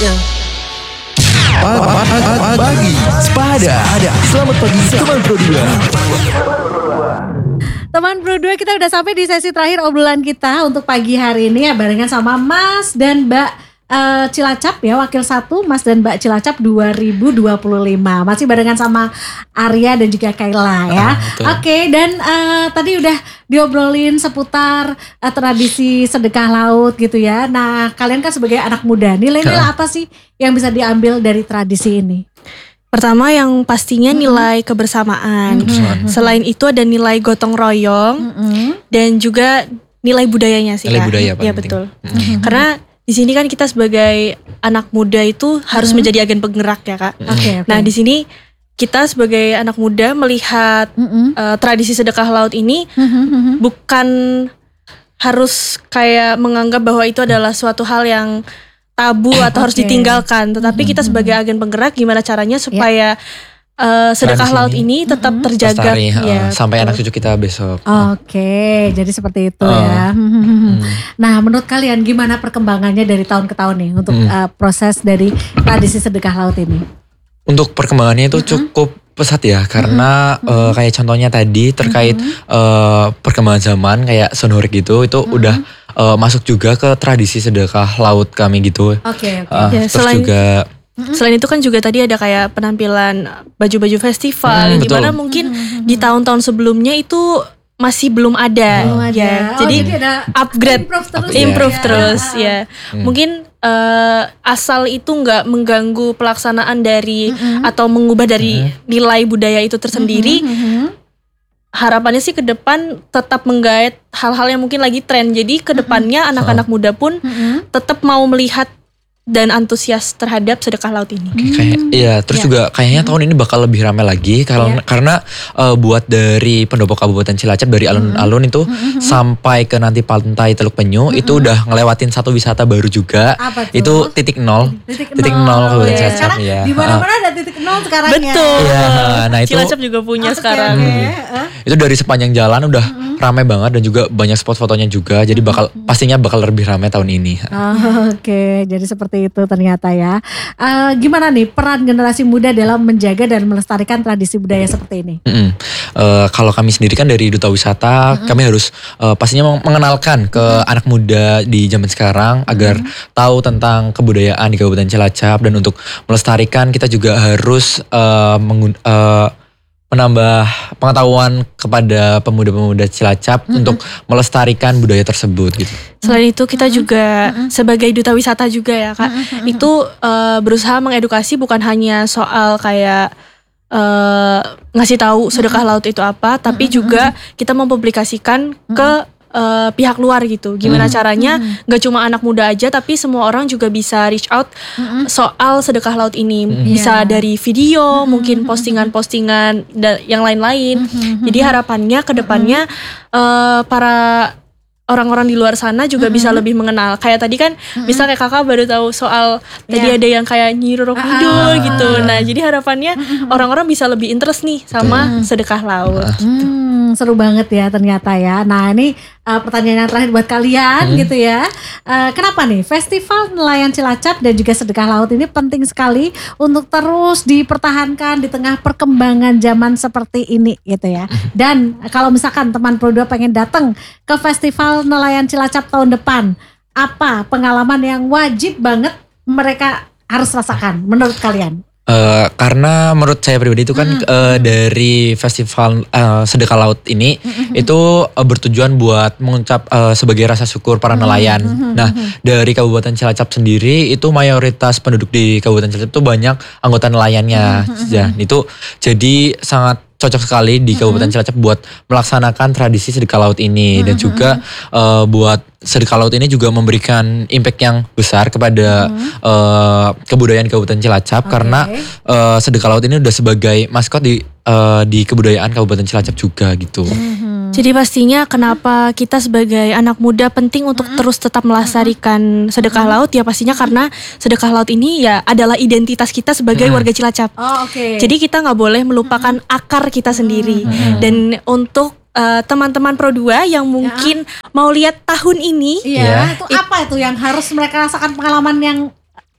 Pagi Sepada. Selamat pagi teman Pro 2. Teman Pro 2, kita udah sampai di sesi terakhir obrolan kita untuk pagi hari ini ya, barengan sama Mas dan Mbak Cilacap ya, wakil 1 Mas dan Mbak Cilacap 2025. Masih barengan sama Arya dan juga Kayla ya. Oke, dan tadi udah diobrolin seputar tradisi sedekah laut gitu ya. Nah, kalian kan sebagai anak muda, nilai-nilai apa sih yang bisa diambil dari tradisi ini? Pertama yang pastinya nilai kebersamaan. Selain itu ada nilai gotong royong dan juga nilai budayanya sih. Nilai budaya ya betul. Karena di sini kan kita sebagai anak muda itu harus menjadi agen penggerak ya Kak. Okay. Nah di sini kita sebagai anak muda melihat tradisi sedekah laut ini bukan harus kayak menganggap bahwa itu adalah suatu hal yang tabu atau harus ditinggalkan, tetapi kita sebagai agen penggerak gimana caranya supaya sedekah laut ini tetap terjaga ya, sampai anak cucu kita besok. Oke, jadi seperti itu ya. Nah, menurut kalian gimana perkembangannya dari tahun ke tahun nih untuk proses dari tradisi sedekah laut ini? Untuk perkembangannya itu cukup pesat ya, karena kayak contohnya tadi terkait perkembangan zaman kayak sonorik gitu, itu udah masuk juga ke tradisi sedekah laut kami gitu. Oke. Terus juga selain itu kan juga tadi ada kayak penampilan baju-baju festival di mana mungkin di tahun-tahun sebelumnya itu masih belum ada. Ya. Jadi ada upgrade, improve terus ya. Mungkin asal itu nggak mengganggu pelaksanaan dari atau mengubah dari nilai budaya itu tersendiri. Harapannya sih ke depan tetap menggait hal-hal yang mungkin lagi tren. Jadi ke depannya anak-anak muda pun tetap mau melihat dan antusias terhadap sedekah laut ini. Terus juga kayaknya tahun ini bakal lebih ramai lagi karena buat dari pendopo Kabupaten Cilacap dari alun-alun itu sampai ke nanti pantai Teluk Penyu itu udah ngelewatin satu wisata baru juga. Itu titik nol Kabupaten Cilacap ya. Di mana-mana ada titik nol sekarang. Betul. Ya. Nah itu Cilacap juga punya sekarang. Itu dari sepanjang jalan udah ramai banget dan juga banyak spot fotonya juga. Jadi pastinya bakal lebih ramai tahun ini. Oke, jadi seperti itu ternyata ya. Gimana nih peran generasi muda dalam menjaga dan melestarikan tradisi budaya seperti ini? Kalau kami sendiri kan dari Duta Wisata, kami harus pastinya mengenalkan ke anak muda di zaman sekarang agar tahu tentang kebudayaan di Kabupaten Cilacap, dan untuk melestarikan kita juga harus menambah pengetahuan kepada pemuda-pemuda Cilacap untuk melestarikan budaya tersebut gitu. Selain itu kita juga sebagai duta wisata juga ya Kak, itu berusaha mengedukasi bukan hanya soal kayak ngasih tahu sedekah laut itu apa, tapi juga kita mempublikasikan ke pihak luar gitu. Gimana caranya gak cuma anak muda aja, tapi semua orang juga bisa reach out soal sedekah laut ini. Bisa dari video, mungkin postingan-postingan yang lain-lain. Jadi harapannya ke depannya para orang-orang di luar sana juga bisa lebih mengenal. Kayak tadi kan bisa kayak kakak baru tahu soal tadi ada yang kayak Nyi Roro Kidul gitu. Nah jadi harapannya orang-orang bisa lebih interest nih sama sedekah laut. Seru banget ya ternyata ya. Nah ini pertanyaan yang terakhir buat kalian gitu ya. Kenapa nih Festival Nelayan Cilacap dan juga sedekah laut ini penting sekali untuk terus dipertahankan di tengah perkembangan zaman seperti ini gitu ya. Dan kalau misalkan teman Pro 2 pengen datang ke Festival Nelayan Cilacap tahun depan, apa pengalaman yang wajib banget mereka harus rasakan menurut kalian? Karena menurut saya pribadi itu kan dari festival sedekah laut ini itu bertujuan buat mengucap sebagai rasa syukur para nelayan. Nah dari Kabupaten Cilacap sendiri itu mayoritas penduduk di Kabupaten Cilacap itu banyak anggota nelayannya. Itu jadi sangat cocok sekali di Kabupaten Cilacap buat melaksanakan tradisi sedekah laut ini, dan juga buat sedekah laut ini juga memberikan impact yang besar kepada kebudayaan Kabupaten Cilacap, karena sedekah laut ini udah sebagai maskot di kebudayaan Kabupaten Cilacap juga gitu. Jadi pastinya kenapa kita sebagai anak muda penting untuk terus tetap melestarikan sedekah laut, ya pastinya karena sedekah laut ini ya adalah identitas kita sebagai warga Cilacap. Jadi kita nggak boleh melupakan akar kita sendiri. Dan untuk teman-teman Pro 2 yang mungkin mau lihat tahun ini, itu apa itu yang harus mereka rasakan, pengalaman yang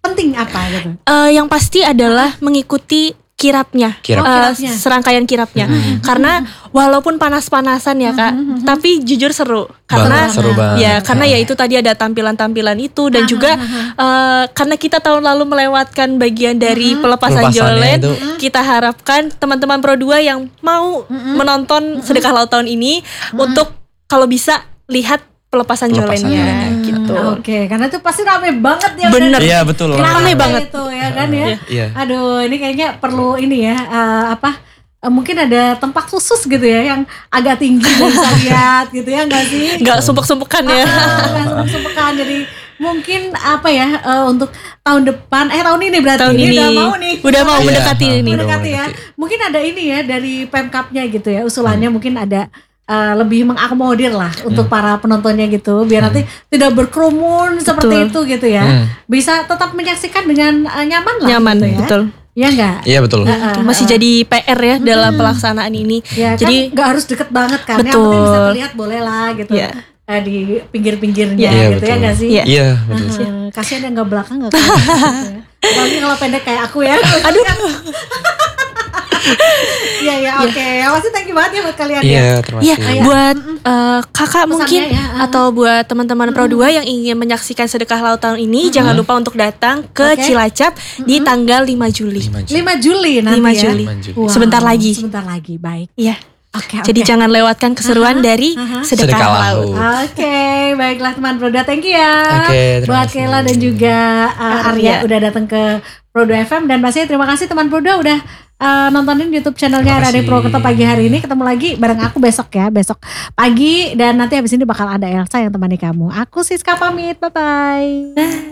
penting apa gitu? Yang pasti adalah mengikuti kirapnya, Kirap. Kirapnya. serangkaian kirapnya. Karena walaupun panas-panasan ya Kak, tapi jujur seru. Karena Banget, seru banget. ya karena ya itu tadi ada tampilan-tampilan itu dan juga karena kita tahun lalu melewatkan bagian dari pelepasan Pelepasannya jolen, itu. kita harapkan teman-teman Pro 2 yang mau menonton Sedekah Laut tahun ini untuk kalau bisa lihat pelepasan Pelepasan jolennya jolennya. gitu. Oke, karena itu pasti rame banget ya. Bener. udah Iya, betul. Rame banget. itu ya kan ya. Iya. Aduh, ini kayaknya perlu ini ya mungkin ada tempat khusus gitu ya yang agak tinggi dan bisa lihat gitu ya enggak sih? Nggak sumpuk-sumpukan ya. Nggak sumpuk-sumpukan. Jadi mungkin untuk tahun depan tahun ini berarti Tahun ini udah mau nih. udah mau Iya, mendekati ini. Mendekati ya. Mungkin ada ini ya dari Pemkapnya gitu ya. Usulannya mungkin ada lebih mengakomodir lah untuk para penontonnya gitu biar nanti tidak berkerumun seperti itu gitu ya. Bisa tetap menyaksikan dengan nyaman lah Nyaman, gitu ya. betul. Iya enggak? Iya betul. Masih jadi PR ya dalam pelaksanaan ini. Ya Jadi kan nggak harus deket banget kan. Yang Betul. penting bisa terlihat boleh lah gitu. Iya. Di pinggir-pinggirnya Iya, gitu ya betul. enggak sih? Iya. Iya betul. Kasihan yang nggak belakang nggak kelihatan gitu ya. Apalagi kalau pendek kayak aku ya. Aduh. Iya oke. Pasti thank you banget ya buat kalian ya. Iya terima ya kasih. buat kakak mungkin ya, atau buat teman-teman Pro 2 yang ingin menyaksikan Sedekah Laut tahun ini jangan lupa untuk datang ke Oke. Cilacap di tanggal 5 Juli. 5 5 Juli nanti 5 ya. Juli. 5 Juli. Wow, Sebentar lagi. Sebentar lagi, baik. Iya. Oke. Jadi jangan lewatkan keseruan dari Sedekah Sedekah Laut. Laut. Oke, baiklah teman Proda, thank you ya. Oke, terima buat kasih. Kela dan juga Arya udah datang ke Proda FM dan pastinya terima kasih teman Proda udah nontonin YouTube channelnya Terima Radio kasih. Purwokerto pagi hari ini. Ketemu lagi bareng aku besok pagi dan nanti habis ini bakal ada Elsa yang temani kamu. Aku Siska pamit, bye bye.